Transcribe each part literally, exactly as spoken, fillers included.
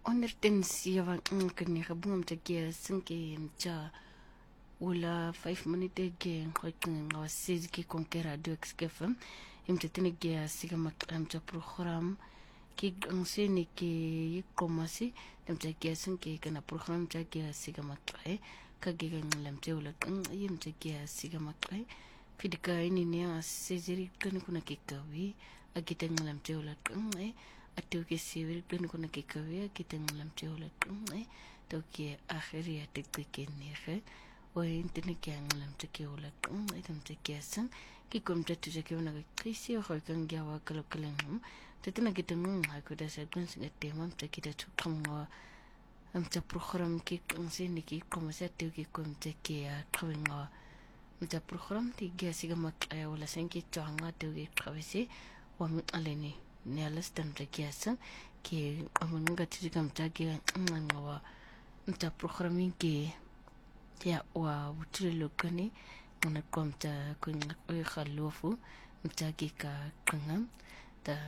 onderten siya kani kabungam takia sinke mcha ula five minute ge ngoqin ngawasiz ki konke radio xkfm imtetene ge siga makam cha program ki nganseni ki yikomasi temcha ge sinke kana program cha ge siga makay kage nglam te ula yimcha ge siga makay fidika ini ne asiziri kan kuna kikawi agita nglam te ula ngai atu ke sivir kan kuna kikawi agita nglam te ula ngai to ke akhiri atik ne khe Oin tini kia ngalam tiki ula kung itam tiki asang ki kum tatu tiki wana kisi o hoi kang gawa kalau kalangam tatina kita ngung hai kuda sa kun singa temam tiki tatu kama am ta program ki kung sini ki kama sa tu ki kum tiki a kawing a am ta program ti gia siga mak ay wala sang ki changa tu ki kawisi wa mi alini ni alas tam tiki asang ki amunga tiki kam tiki ngawa am ta programming ki ya wa wutile lokani una komta kuinga oi khalofu mtaki ka kangam ta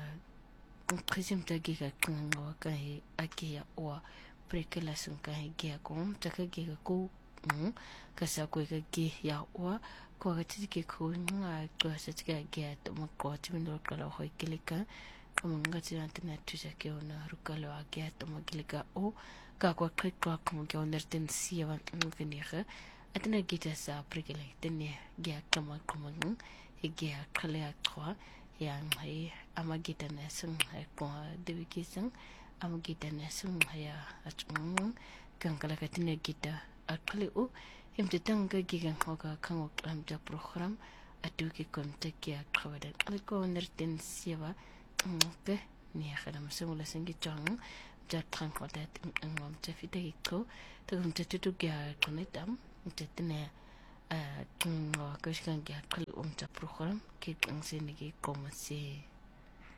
presim tagi ka kanga wa kai aki ya wa prekela sun kai gia kom taka gi ka ko ka sa ko ka gi ya wa ko ka tiki ko nga ko sa tiki gia to mo ko timindo kala hoi kilika kamunga tina tuja ke ona rukalo agia to mo kilika o ka kwa krik kwa como que onderten siya ngeniga atena gita sa prikele tene gya kama kama ng gya kale akwa yang hai amagita na sung hai ko debiki sung amagita na sung hai achung kang kala katene gita akale u himte tanga gigan hoga kango klam ja program atu ki kontak ya kwada ko onderten siya ke ni khadam sumula singi chang jatran kodat ngam tafita iko tagum tatutu gya konetam tetene a tungo kashkan gya kal um ta program ki ang sinigi komasi